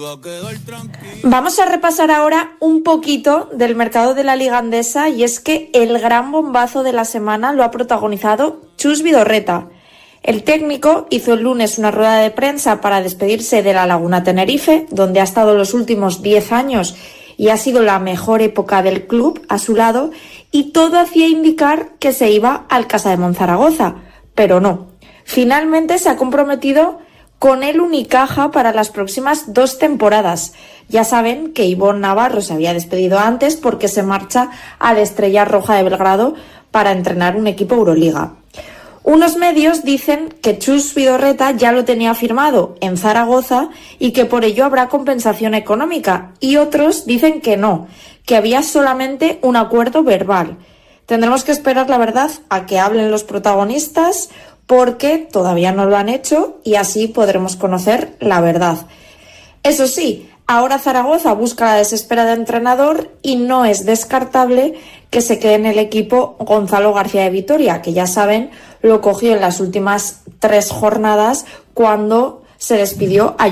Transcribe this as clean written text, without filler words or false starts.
Vamos a repasar ahora un poquito del mercado de la Liga Endesa, y es que el gran bombazo de la semana lo ha protagonizado Chus Vidorreta. El técnico hizo el lunes una rueda de prensa para despedirse de la Laguna Tenerife, donde ha estado los últimos 10 años y ha sido la mejor época del club a su lado, y todo hacía indicar que se iba al Casa de Monzaragoza, pero no. Finalmente se ha comprometido con el Unicaja para las próximas 2 temporadas. Ya saben que Ivonne Navarro se había despedido antes porque se marcha a la Estrella Roja de Belgrado para entrenar un equipo Euroliga. Unos medios dicen que Chus Vidorreta ya lo tenía firmado en Zaragoza y que por ello habrá compensación económica, y otros dicen que no, que había solamente un acuerdo verbal. Tendremos que esperar, la verdad, a que hablen los protagonistas, porque todavía no lo han hecho y así podremos conocer la verdad. Eso sí, ahora Zaragoza busca la desesperada entrenador y no es descartable que se quede en el equipo Gonzalo García de Vitoria, que ya saben, lo cogió en las últimas 3 jornadas cuando se despidió a